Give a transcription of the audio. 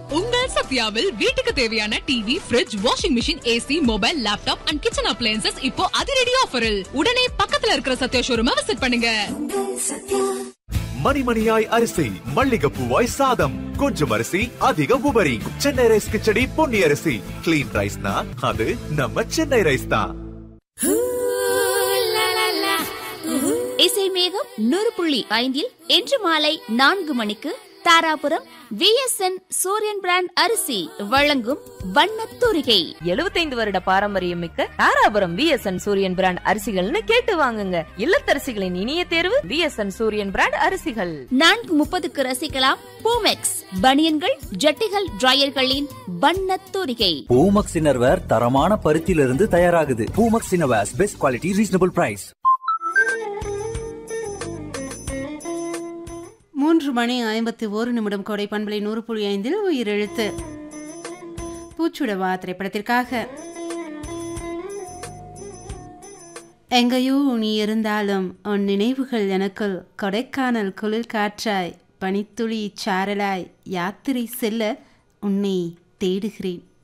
உங்கள் சத்யாவில் வீட்டுக்கு தேவையான TV, fridge, washing machine, AC, mobile, laptop and kitchen appliances இப்போ அதிரடி ஆஃபரில். உடனே பக்கத்துல இருக்கிற சத்யா ஷோரூமை விசிட் பண்ணுங்க. மணிமணியாய் அரிசி, மல்லிகைப்பூவாய் சாதம், கொஞ்சம் அரிசி அதிக உபரி. சென்னை ரைஸ் கிச்சடி பொன்னி அரிசி. கிளீன் ரைஸ்னா அது நம்ம சென்னை ரைஸ் தான். இசை மேகம் 100.5 இன்று மாலை 4 மணிக்கு தாராபுரம் VSN சூரியன் பிராண்ட் அரிசி வழங்கும் வண்ணத்தூரிகை. 75 வருட பாரம்பரியம் மிக்க தாராபுரம் VSN சூரியன் பிராண்ட் அரிசிகள்னு கேட்டு வாங்குங்க. இல்லத்தரசிகளின் இனிய தேர்வு VSN சூரியன் பிராண்ட் அரிசிகள். 4:30க்கு ரசிக்கலாம் பூமெக்ஸ் பனியன்கள், ஜட்டிகள், டிரையர்களின் வண்ணத்தூரிகை. பூமெக்ஸ் இன்னர்வேர் தரமான பருத்தியிலிருந்து தயாராகுது. Boomex innerwears best quality, reasonable price. 3:51 கோடை பண்பலை 100.5 உயிரெழுத்து. பூச்சுடவா திரைப்படத்திற்காக எங்கேயோ நீ இருந்தாலும் உன் நினைவுகள் எனக்குள் கொடைக்கானல் குளிர் காற்றாய், பனித்துளி சாரலாய் யாத்திரை செல்ல உன்னை தேடுகிறேன்.